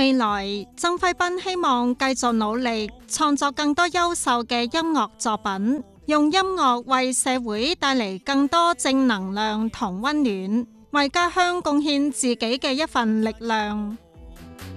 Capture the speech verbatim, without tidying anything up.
未來曾輝斌希望繼續努力創作更多優秀嘅音樂作品，用音樂為社會帶嚟更多正能量同溫暖，為家鄉貢獻自己嘅一份力量。